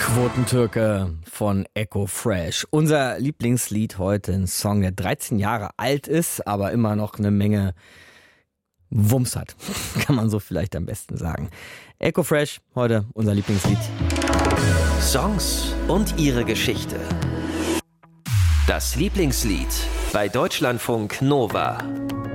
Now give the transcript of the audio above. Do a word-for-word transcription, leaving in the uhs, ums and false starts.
Quotentürke von Eko Fresh. Unser Lieblingslied heute, ein Song, der dreizehn Jahre alt ist, aber immer noch eine Menge Wumms hat. Kann man so vielleicht am besten sagen. Eko Fresh, heute unser Lieblingslied. Songs und ihre Geschichte. Das Lieblingslied bei Deutschlandfunk Nova.